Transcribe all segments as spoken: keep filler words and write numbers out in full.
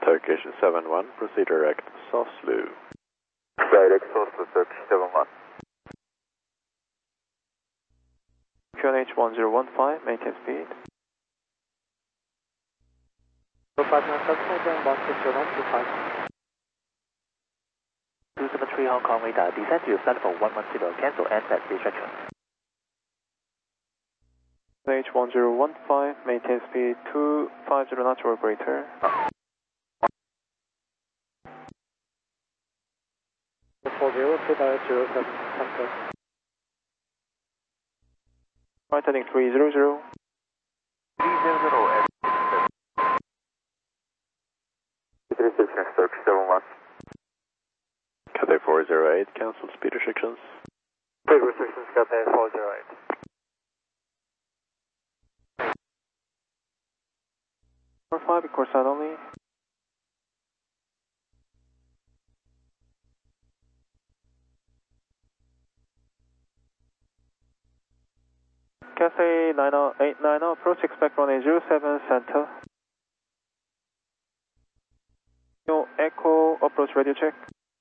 Turkish seven one, proceed direct Soslu. Direct Soslu, Turkish seven one. Q N H one zero one five, maintain speed. two seven three Hong Kong radar, descend to flight level one one zero, cancel N Z restriction. Q N H one zero one five, maintain speed two five zero knots or greater. four zero, two five zero seven, cancel. Right heading three zero zero. three zero zero. Restrictions, Turkish seven one. Cathay four zero eight, cancel speed restrictions. Speed restrictions, Cathay four zero eight. four five, of course, out only. Cathay nine eight nine zero, approach, expect runway zero seven center. No echo, approach radio check.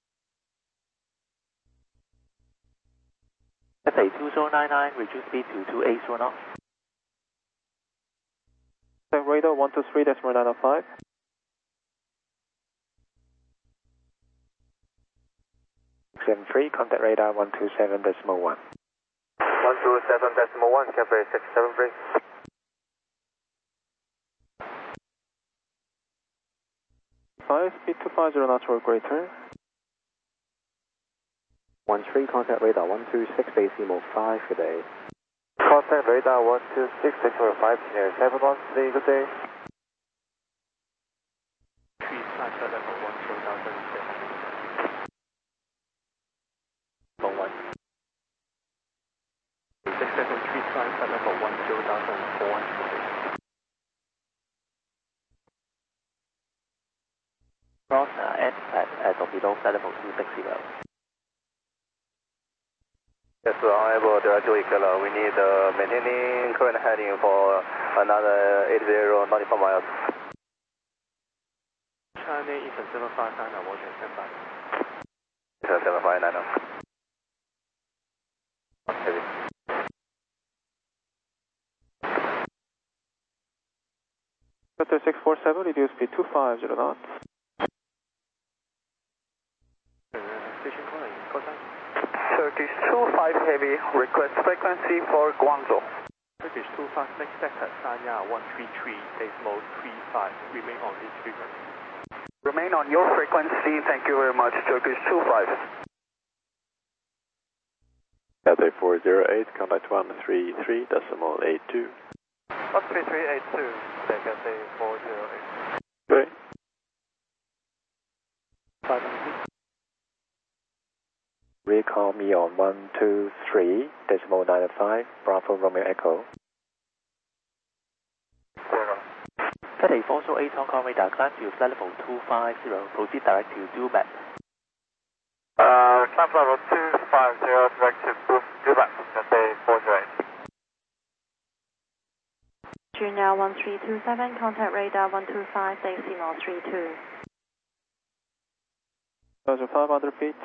Cathay two zero nine nine, reduce speed to two eight zero knots. Radar one two three decimal nine zero five. seven three, contact radar one two seven decimal one. one two seven decimal one, Cathay six seven three. five, speed two five zero knots or greater. one three, contact radar one two six decimal five, good day. Contact radar one two six decimal five, near seven one three, good day. three five seven one zero thousand six. one. six seven three five seven one zero thousand four hundred. Cross uh, N at, at or below flight level two six zero. Yes, unable directly killer. We need uh, maintaining current heading for another eight zero ninety-four miles. China Eastern seven five nine, Washington stand by. Eastern seven five nine. Heavy. Cathay six four seven, reduce speed two five zero knots. Station calling, call sign. Turkish two five heavy, request frequency for Guangzhou. Turkish two five, next sector, Sanya one three three, decimal three five, remain on this frequency. Remain on your frequency, thank you very much, Turkish two five. Cathay four zero eight, contact one three three decimal eight two. one three three eight two, Cathay four zero eight. Great. five hundred. Recall me on one two three decimal nine five, Bravo Romeo Echo. Cathay four zero eight Hong Kong radar, climb to flight level two five zero, proceed direct to Dubai. Uh, climb level two five zero, direct to Dubai, Cathay four zero eight. Junior one three two seven, contact radar one two five, decimal three two. one thousand five hundred feet.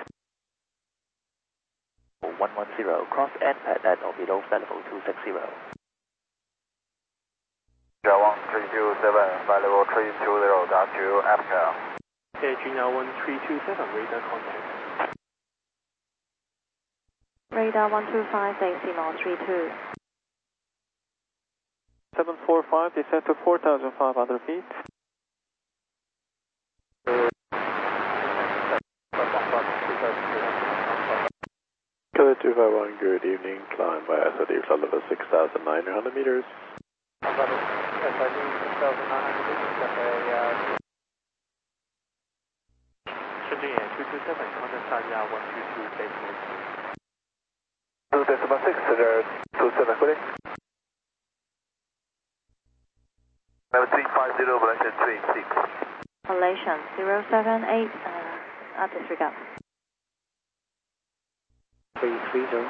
one one zero, cross N pad at or below flight level two six zero. one three two seven, flight level three two zero, down to Africa. Okay, Junior one three two seven, radar contact. Radar one two five, decimal three two. seven four five, descend to four thousand five hundred feet. Cathay two five one, good evening, climb by S I D flight level six thousand nine hundred meters. S I D six thousand nine hundred meters, Cathay Shenzhen two two seven, contact Sanya one two two, decimal two. two decimal six, two seven, good day. Level three five zero, Malaysia three six. Malaysian zero seven eight, uh, disregard. three three zero.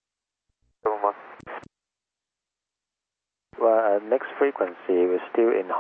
Well, uh, next frequency, we're still in